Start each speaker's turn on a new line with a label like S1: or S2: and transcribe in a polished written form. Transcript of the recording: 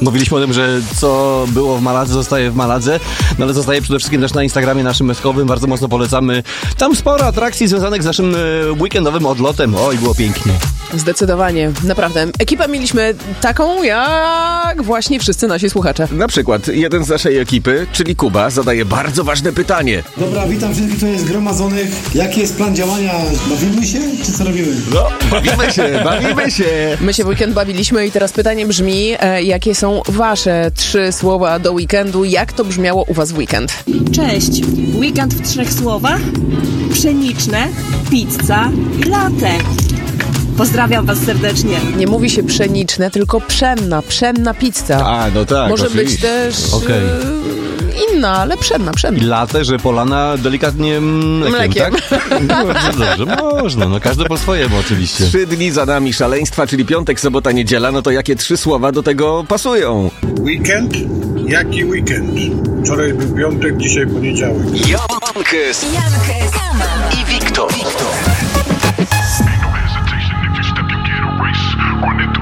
S1: Mówiliśmy o tym, że co było w Maladze, zostaje w Maladze, no ale zostaje przede wszystkim też na Instagramie naszym meskowym. Bardzo mocno polecamy. Tam sporo atrakcji związanych z naszym weekendowym odlotem. Oj, było pięknie.
S2: Zdecydowanie, naprawdę. Ekipę mieliśmy taką, jak właśnie wszyscy nasi słuchacze.
S3: Na przykład jeden z naszej ekipy, czyli Kuba, zadaje bardzo ważne pytanie.
S4: Dobra, witam wszystkich tutaj zgromadzonych. Jaki jest plan działania? Bawimy się, czy co robimy?
S3: No, bawimy się.
S2: My się w weekend bawiliśmy i teraz pytanie brzmi, jakie są wasze 3 słowa do weekendu? Jak to brzmiało u was w weekend?
S5: Cześć. Weekend w 3 słowach? Pszeniczne, pizza i latte. Pozdrawiam was serdecznie.
S2: Nie mówi się pszeniczne, tylko pszenna pizza.
S3: A, no tak,
S2: Może
S3: oczywiście.
S2: być też
S1: Okej.
S2: inna, ale pszenna.
S1: I latę, że polana delikatnie mlekiem, tak? No, dobrze, można, no każdy po swojemu oczywiście.
S3: 3 dni za nami szaleństwa, czyli piątek, sobota, niedziela, no to jakie 3 słowa do tego pasują?
S6: Weekend? Jaki weekend? Wczoraj był piątek, dzisiaj poniedziałek.
S7: Jankes i Wiktor.
S8: Ain't no hesitation if you step, you get erased. Run into